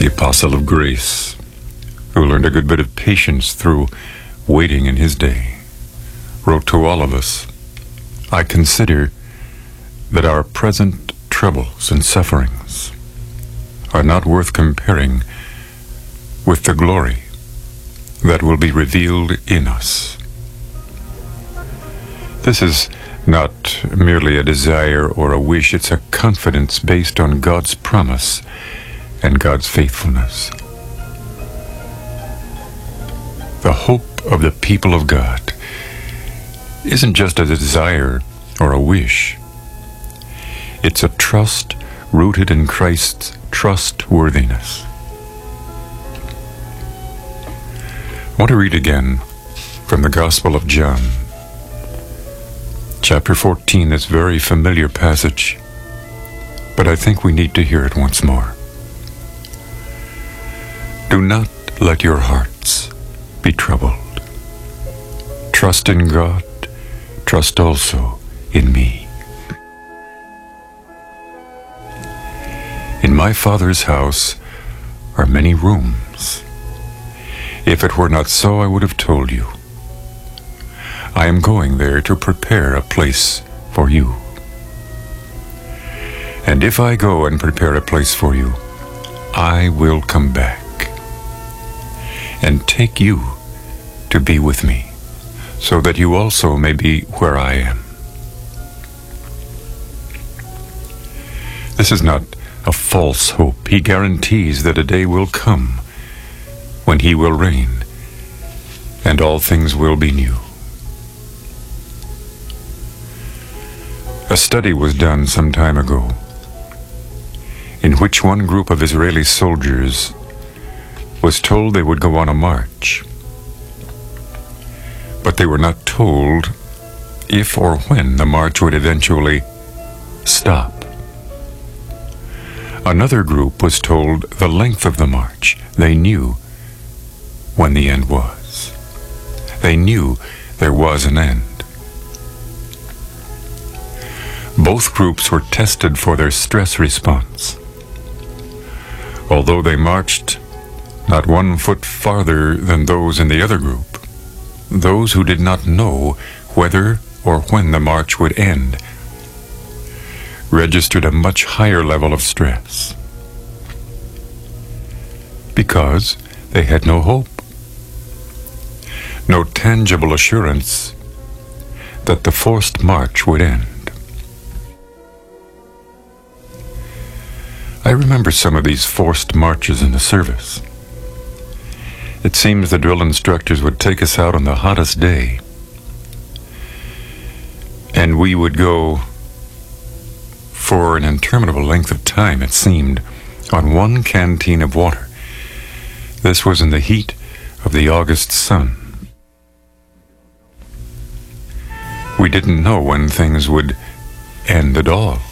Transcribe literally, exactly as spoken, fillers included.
The apostle of grace, who learned a good bit of patience through waiting in his day, wrote to all of us, "I consider that our present troubles and sufferings are not worth comparing with the glory that will be revealed in us." This is not merely a desire or a wish, it's a confidence based on God's promise and God's faithfulness. The hope of the people of God isn't just a desire or a wish. It's a trust rooted in Christ's trustworthiness. I want to read again from the Gospel of John, chapter fourteen, this very familiar passage, but I think we need to hear it once more. "Do not let your hearts be troubled. Trust in God, trust also in me. In my Father's house are many rooms. If it were not so, I would have told you. I am going there to prepare a place for you. And if I go and prepare a place for you, I will come back and take you to be with me, so that you also may be where I am." This is not a false hope. He guarantees that a day will come when he will reign and all things will be new. A study was done some time ago in which one group of Israeli soldiers was told they would go on a march, but they were not told if or when the march would eventually stop. Another group was told the length of the march. They knew when the end was. They knew there was an end. Both groups were tested for their stress response. Although they marched not one foot farther than those in the other group, those who did not know whether or when the march would end registered a much higher level of stress because they had no hope, no tangible assurance that the forced march would end. I remember some of these forced marches in the service. It seems the drill instructors would take us out on the hottest day, and we would go for an interminable length of time, it seemed, on one canteen of water. This was in the heat of the August sun. We didn't know when things would end at all.